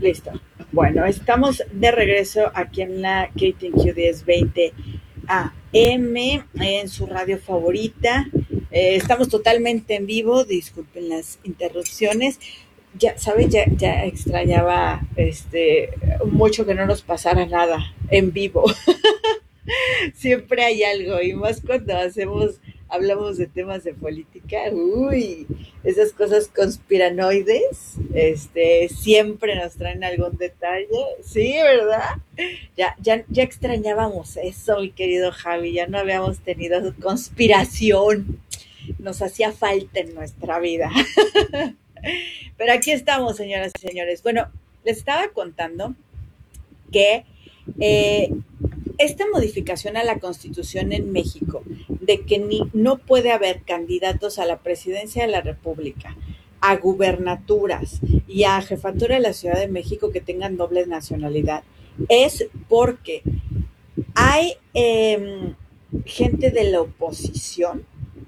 Listo. Bueno, estamos de regreso aquí en la KTNQ 1020 AM, en su radio favorita. Estamos totalmente en vivo, disculpen las interrupciones. Ya, ¿sabes? Ya extrañaba mucho que no nos pasara nada en vivo. Siempre hay algo, y más cuando hablamos de temas de política, uy, esas cosas conspiranoides, siempre nos traen algún detalle, sí, ¿verdad? Ya extrañábamos eso, mi querido Javi, ya no habíamos tenido conspiración, nos hacía falta en nuestra vida. Pero aquí estamos, señoras y señores. Bueno, les estaba contando que eh, esta modificación a la Constitución en México, de que no puede haber candidatos a la presidencia de la República, a gubernaturas y a jefatura de la Ciudad de México que tengan doble nacionalidad, es porque hay gente de la oposición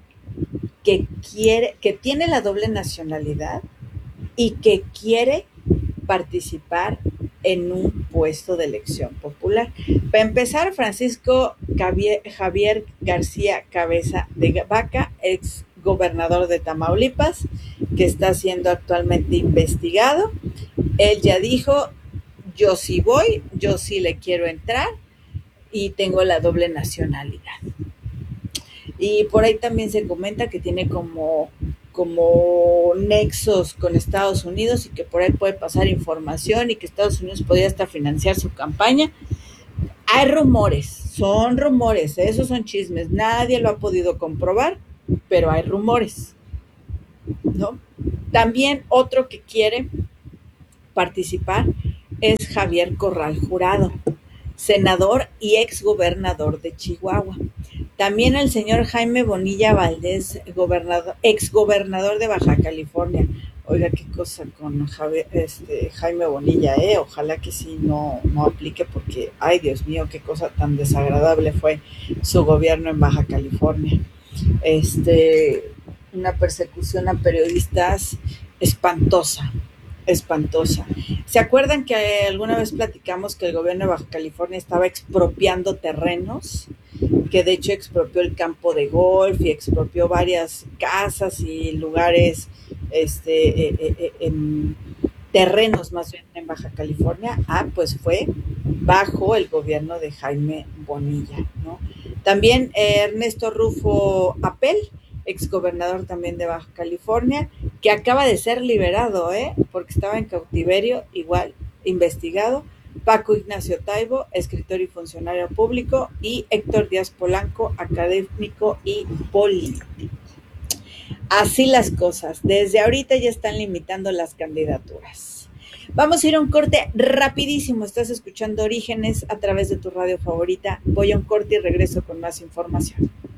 que tiene la doble nacionalidad y que quiere participar en un puesto de elección popular. Para empezar, Francisco Javier García Cabeza de Vaca, ex gobernador de Tamaulipas, que está siendo actualmente investigado. Él ya dijo, yo sí voy, yo sí le quiero entrar y tengo la doble nacionalidad. Y por ahí también se comenta que tiene como nexos con Estados Unidos y que por ahí puede pasar información y que Estados Unidos podría hasta financiar su campaña. Hay rumores, son rumores, esos son chismes, nadie lo ha podido comprobar, pero hay rumores, ¿no? También otro que quiere participar es Javier Corral Jurado, senador y exgobernador de Chihuahua. También el señor Jaime Bonilla Valdés, exgobernador de Baja California. Oiga, qué cosa con Jaime Bonilla, ojalá que sí no aplique porque, ay Dios mío, qué cosa tan desagradable fue su gobierno en Baja California. Una persecución a periodistas espantosa, espantosa. ¿Se acuerdan que alguna vez platicamos que el gobierno de Baja California estaba expropiando terrenos? Que de hecho expropió el campo de golf y expropió varias casas y lugares, en terrenos más bien en Baja California. Pues fue bajo el gobierno de Jaime Bonilla, ¿no? También Ernesto Rufo Apel, exgobernador también de Baja California, que acaba de ser liberado, porque estaba en cautiverio, igual investigado. Paco Ignacio Taibo, escritor y funcionario público, y Héctor Díaz Polanco, académico y político. Así las cosas, desde ahorita ya están limitando las candidaturas. Vamos a ir a un corte rapidísimo, estás escuchando Orígenes a través de tu radio favorita. Voy a un corte y regreso con más información.